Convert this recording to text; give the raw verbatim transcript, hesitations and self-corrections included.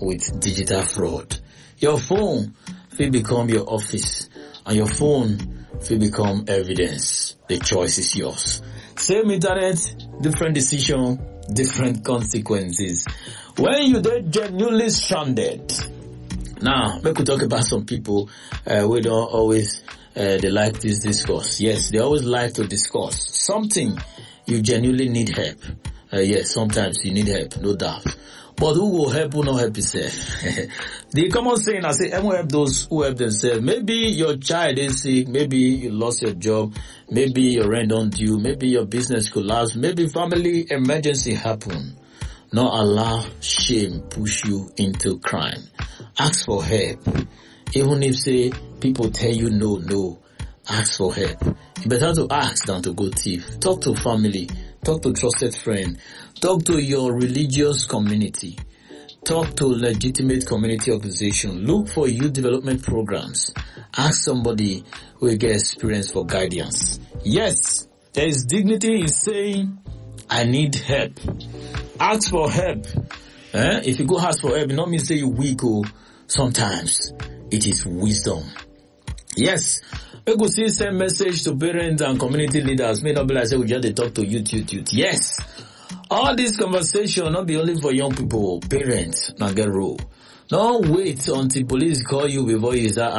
with digital fraud. Your phone will become your office, and your phone will become evidence. The choice is yours. Same internet, different decision, different consequences. When you get genuinely stranded. Now, we could talk about some people uh, we don't always uh, they like this discourse. Yes, they always like to discuss something you genuinely need help. Uh, yes, sometimes you need help, no doubt. But who will help, who not help yourself? The common saying, I say, I will help those who help themselves. Maybe your child is sick, maybe you lost your job, maybe your rent on due, maybe your business collapsed, maybe family emergency happen. Not allow shame push you into crime. Ask for help. Even if, say, people tell you no, no, ask for help. It's better to ask than to go thief. Talk to family. Talk to trusted friend. Talk to your religious community. Talk to legitimate community organization. Look for youth development programs. Ask somebody who will get experience for guidance. Yes, there is dignity in saying, I need help. Ask for help. Eh? If you go ask for help, it not mean say you weak or sometimes it is wisdom. Yes. We could see send message to parents and community leaders. May not be like say we just talk to youth, youth, youth. Yes. All this conversation not be only for young people, parents, not get role. Don't wait until police call you before you start